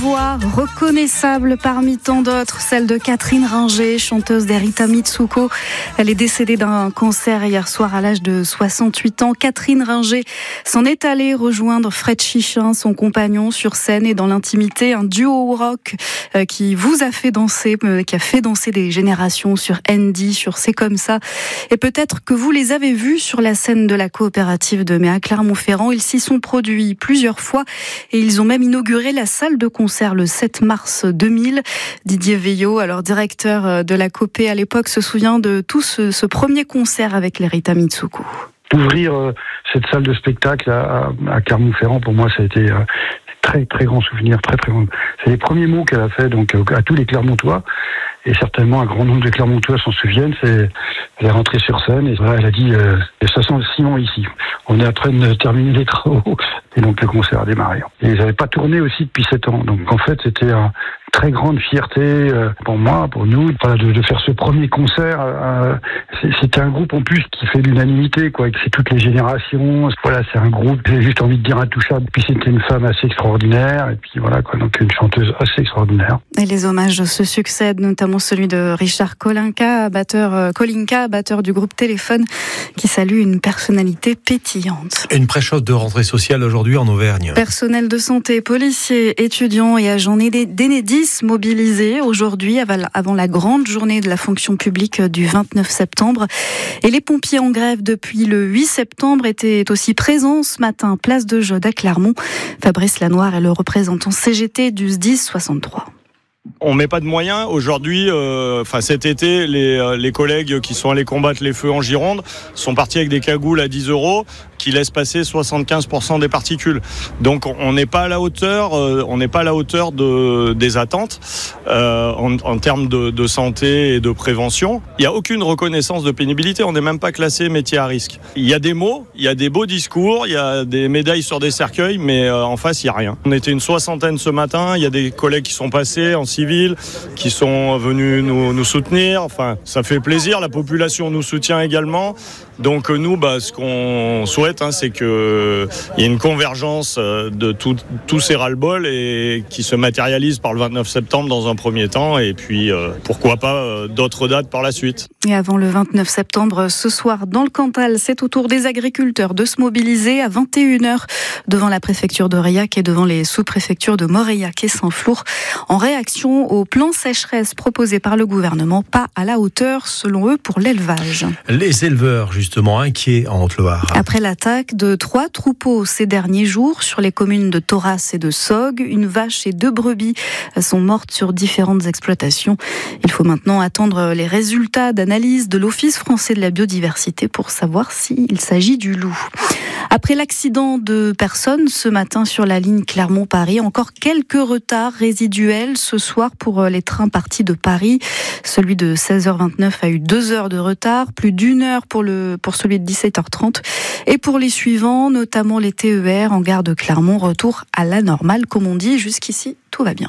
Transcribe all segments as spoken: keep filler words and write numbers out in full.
Voix reconnaissable parmi tant d'autres, celle de Catherine Ringer, chanteuse d'Erita Mitsuko. Elle est décédée d'un cancer hier soir à l'âge de soixante-huit ans. Catherine Ringer s'en est allée rejoindre Fred Chichin, son compagnon, sur scène et dans l'intimité, un duo rock qui vous a fait danser, qui a fait danser des générations sur Andy, sur C'est comme ça. Et peut-être que vous les avez vus sur la scène de la coopérative de Mai à Clermont-Ferrand. Ils s'y sont produits plusieurs fois et ils ont même inauguré la salle de concert le sept mars deux mille. Didier Veillot, alors directeur de la Copé à l'époque, se souvient de tout ce, ce premier concert avec l'Erita Mitsuko. Ouvrir euh, cette salle de spectacle à, à Clermont-Ferrand, pour moi, ça a été euh, très très grand souvenir, très très grand. C'est les premiers mots qu'elle a fait donc euh, à tous les Clermontois. Et certainement un grand nombre de Clermontois s'en souviennent. C'est, elle est rentrée sur scène et voilà, elle a dit euh, ça sent le ciment ici. On est en train de terminer les travaux et donc le concert a démarré. Et ils n'avaient pas tourné aussi depuis sept ans. Donc en fait c'était une très grande fierté euh, pour moi, pour nous, voilà, de, de faire ce premier concert. Euh, c'était un groupe en plus qui fait l'unanimité, quoi. Et que c'est toutes les générations. Voilà, c'est un groupe. J'ai juste envie de dire intouchable. Puis c'était une femme assez extraordinaire et puis voilà quoi, donc une chanteuse assez extraordinaire. Et les hommages se succèdent, notamment celui de Richard Kolinka, batteur, Kolinka, batteur du groupe Téléphone, qui salue une personnalité pétillante. Une pré-chose de rentrée sociale aujourd'hui en Auvergne. Personnel de santé, policiers, étudiants et agents d'Enedis mobilisés aujourd'hui avant la grande journée de la fonction publique du vingt-neuf septembre. Et les pompiers en grève depuis le huit septembre étaient aussi présents ce matin, place de Jaude à Clermont. Fabrice Lanoir est le représentant C G T du S D I S soixante-trois. On met pas de moyens. Aujourd'hui, euh, enfin cet été, les, les collègues qui sont allés combattre les feux en Gironde sont partis avec des cagoules à dix euros qui laissent passer soixante-quinze pour cent des particules. Donc on n'est pas à la hauteur, euh, on n'est pas à la hauteur de, des attentes euh, en, en termes de, de santé et de prévention. Il n'y a aucune reconnaissance de pénibilité. On n'est même pas classé métier à risque. Il y a des mots, il y a des beaux discours, il y a des médailles sur des cercueils, mais euh, en face il n'y a rien. On était une soixantaine ce matin. Il y a des collègues qui sont passés en civil, qui sont venus nous, nous soutenir. Enfin, ça fait plaisir. La population nous soutient également. Donc nous, bah, ce qu'on souhaite, hein, c'est qu'il y ait une convergence de tout, tous ces ras-le-bol et qui se matérialise par le vingt-neuf septembre dans un premier temps. Et puis, euh, pourquoi pas euh, d'autres dates par la suite. Et avant le vingt-neuf septembre, ce soir, dans le Cantal, c'est au tour des agriculteurs de se mobiliser à vingt et une heures devant la préfecture d'Aurillac et devant les sous-préfectures de Moreillac et Saint-Flour, en réaction au plan sécheresse proposé par le gouvernement, pas à la hauteur, selon eux, pour l'élevage. Les éleveurs, justement, inquiets en Haute-Loire. Après l'attaque de trois troupeaux ces derniers jours sur les communes de Thoras et de Sogg, une vache et deux brebis sont mortes sur différentes exploitations. Il faut maintenant attendre les résultats d'analyse de l'Office français de la biodiversité pour savoir s'il s'agit du loup. Après l'accident de personnes ce matin sur la ligne Clermont-Paris, encore quelques retards résiduels ce soir pour les trains partis de Paris. Celui de seize heures vingt-neuf a eu deux heures de retard, plus d'une heure pour, le, pour celui de dix-sept heures trente. Et pour les suivants, notamment les T E R en gare de Clermont, retour à la normale, comme on dit. Jusqu'ici, tout va bien.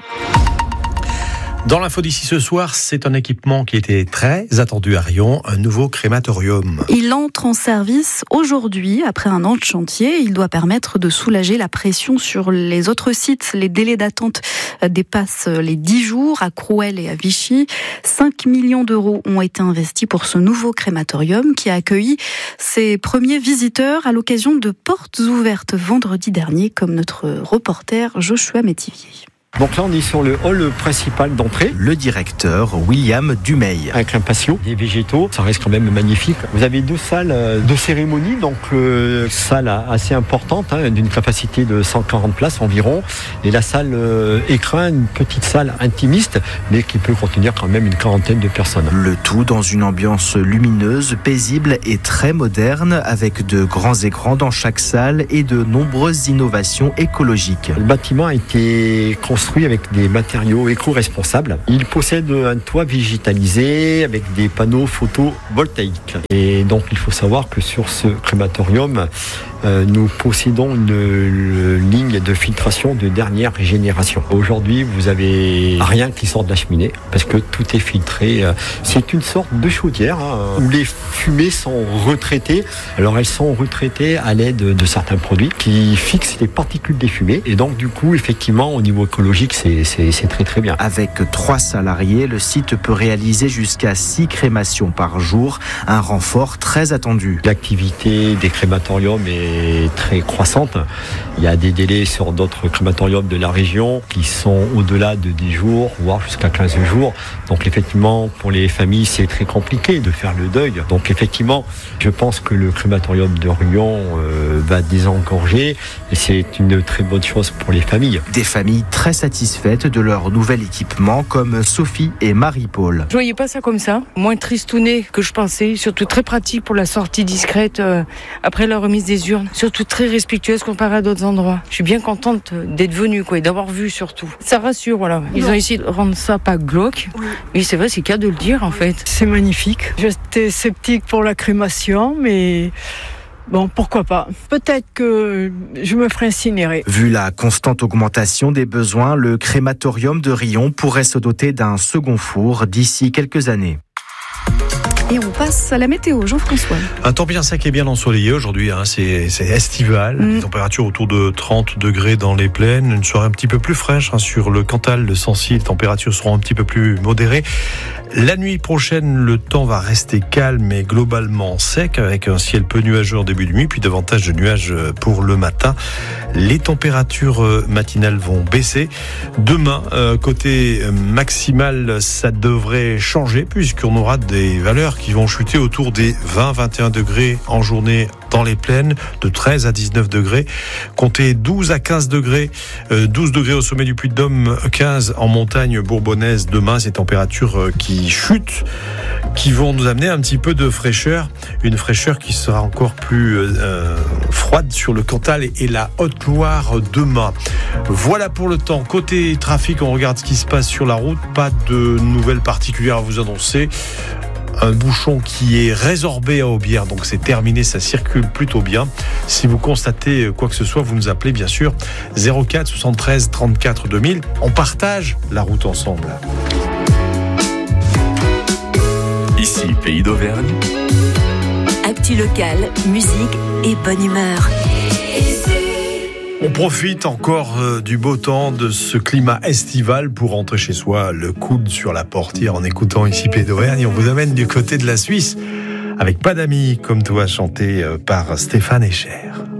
Dans l'info d'ici ce soir, c'est un équipement qui était très attendu à Riom, un nouveau crématorium. Il entre en service aujourd'hui, après un an de chantier. Il doit permettre de soulager la pression sur les autres sites. Les délais d'attente dépassent les dix jours à Crouel et à Vichy. cinq millions d'euros ont été investis pour ce nouveau crématorium qui a accueilli ses premiers visiteurs à l'occasion de portes ouvertes vendredi dernier, comme notre reporter Joshua Métivier. Donc là, on est sur le hall principal d'entrée. Le directeur, William Dumeil. Avec un patio, des végétaux, ça reste quand même magnifique. Vous avez deux salles de cérémonie, donc euh, salle assez importante, hein, d'une capacité de cent quarante places environ. Et la salle euh, écrin, une petite salle intimiste, mais qui peut contenir quand même une quarantaine de personnes. Le tout dans une ambiance lumineuse, paisible et très moderne, avec de grands écrans dans chaque salle et de nombreuses innovations écologiques. Le bâtiment a été construit avec des matériaux éco-responsables. Il possède un toit végétalisé avec des panneaux photovoltaïques. Et donc il faut savoir que sur ce crématorium, euh, nous possédons une, une ligne de filtration de dernière génération. Aujourd'hui, vous avez rien qui sort de la cheminée parce que tout est filtré. C'est une sorte de chaudière hein, où les fumées sont retraitées. Alors elles sont retraitées à l'aide de, de certains produits qui fixent les particules des fumées. Et donc du coup, effectivement, au niveau écologique, c'est, c'est, c'est très très bien. Avec trois salariés, le site peut réaliser jusqu'à six crémations par jour, un renfort très attendu. L'activité des crématoriums est très croissante. Il y a des délais sur d'autres crématoriums de la région qui sont au-delà de dix jours, voire jusqu'à quinze jours. Donc effectivement, pour les familles, c'est très compliqué de faire le deuil. Donc effectivement, je pense que le crématorium de Riom euh, va désengorger et c'est une très bonne chose pour les familles. Des familles très satisfaites de leur nouvel équipement comme Sophie et Marie-Paul. Je voyais pas ça comme ça, moins tristouné que je pensais, surtout très pratique pour la sortie discrète euh, après la remise des urnes, surtout très respectueuse comparé à d'autres endroits. Je suis bien contente d'être venue quoi, et d'avoir vu surtout. Ça rassure, voilà. Ils ont essayé de rendre ça pas glauque, oui, mais c'est vrai, c'est qu'à de le dire en fait. C'est magnifique. J'étais sceptique pour la crémation, mais bon, pourquoi pas. Peut-être que je me ferai incinérer. Vu la constante augmentation des besoins, le crématorium de Riom pourrait se doter d'un second four d'ici quelques années. Et on passe à la météo, Jean-François. Un temps bien sec et bien ensoleillé aujourd'hui, hein. c'est, c'est estival, mmh. Des températures autour de trente degrés dans les plaines, une soirée un petit peu plus fraîche hein, sur le Cantal, le Sancy, les températures seront un petit peu plus modérées. La nuit prochaine, le temps va rester calme et globalement sec, avec un ciel peu nuageux en début de nuit, puis davantage de nuages pour le matin. Les températures matinales vont baisser. Demain, euh, côté maximal, ça devrait changer, puisqu'on aura des valeurs qui vont chuter autour des vingt à vingt et un degrés en journée dans les plaines, de treize à dix-neuf degrés. Comptez douze à quinze degrés, euh, douze degrés au sommet du Puy-de-Dôme, quinze en montagne bourbonnaise. Demain, ces températures qui chutent, qui vont nous amener un petit peu de fraîcheur, une fraîcheur qui sera encore plus euh, froide sur le Cantal et, et la Haute-Loire demain. Voilà pour le temps. Côté trafic, on regarde ce qui se passe sur la route. Pas de nouvelles particulières à vous annoncer. Un bouchon qui est résorbé à Aubière, donc c'est terminé, ça circule plutôt bien. Si vous constatez quoi que ce soit, vous nous appelez bien sûr zéro quatre soixante-treize trente-quatre deux mille. On partage la route ensemble. Ici, Pays d'Auvergne. Actu local, musique et bonne humeur. On profite encore du beau temps, de ce climat estival pour rentrer chez soi, le coude sur la portière en écoutant ici Pays d'Auvergne. On vous amène du côté de la Suisse avec Pas d'amis comme toi, chanté par Stéphane Echer.